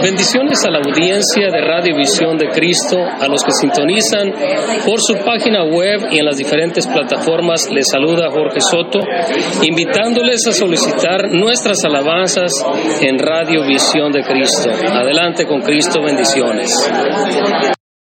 Bendiciones a la audiencia de Radio Visión de Cristo, a los que sintonizan por su página web y en las diferentes plataformas. Les saluda Jorge Soto, invitándoles a solicitar nuestras alabanzas en Radio Visión de Cristo. Adelante con Cristo, bendiciones.